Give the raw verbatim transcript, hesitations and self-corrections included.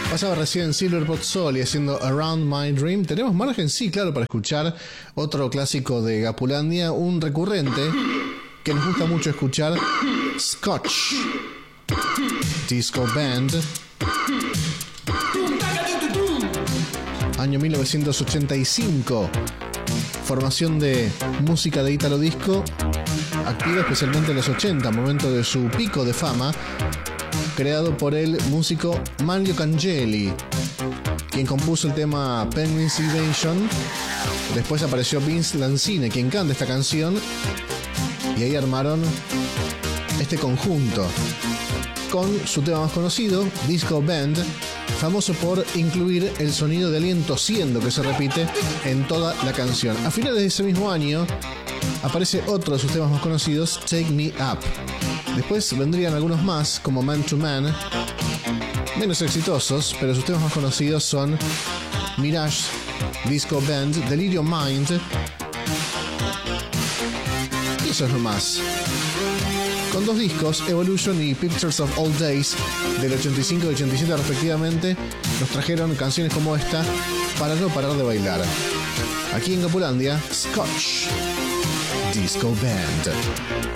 Pasaba recién Silverpot Sol y haciendo Around My Dream. ¿Tenemos margen? Sí, claro, para escuchar otro clásico de Gapulandia, un recurrente que nos gusta mucho escuchar, Scotch Disco Band, año mil novecientos ochenta y cinco, formación de música de Italo Disco, activa especialmente en los ochenta, momento de su pico de fama, creado por el músico Manlio Cangeli, quien compuso el tema Penguins Invasion. Después apareció Vince Lancine, quien canta esta canción, y ahí armaron este conjunto con su tema más conocido, Disco Band, famoso por incluir el sonido de alguien tosiendo que se repite en toda la canción. A finales de ese mismo año aparece otro de sus temas más conocidos, Take Me Up. Después vendrían algunos más, como Man to Man, menos exitosos, pero sus temas más conocidos son Mirage, Disco Band, Delirium Mind, y eso es lo más. Con dos discos, Evolution y Pictures of Old Days, del ochenta y cinco y ochenta y siete respectivamente, nos trajeron canciones como esta para no parar de bailar. Aquí en Gapulandia, Scotch Disco Band.